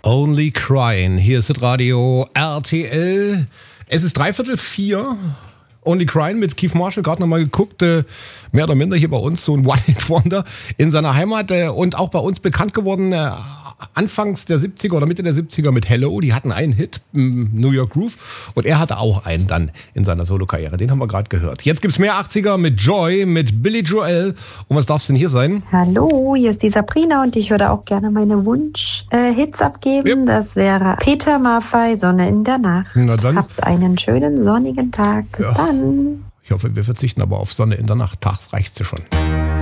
Only Crying. Hier ist das Radio RTL. Es ist 3:45. Only Crying mit Keith Marshall. Gerade nochmal geguckt. Mehr oder minder hier bei uns. So ein One-Hit-Wonder in seiner Heimat. Und auch bei uns bekannt geworden. Anfangs der 70er oder Mitte der 70er mit Hello. Die hatten einen Hit, New York Groove. Und er hatte auch einen dann in seiner Solo-Karriere. Den haben wir gerade gehört. Jetzt gibt's mehr 80er mit Joy, mit Billy Joel. Und was darf es denn hier sein? Hallo, hier ist die Sabrina und ich würde auch gerne meine Wunsch-Hits abgeben. Yep. Das wäre Peter Maffay, Sonne in der Nacht. Na dann. Habt einen schönen sonnigen Tag. Bis dann. Ich hoffe, wir verzichten aber auf Sonne in der Nacht. Tags reicht sie schon.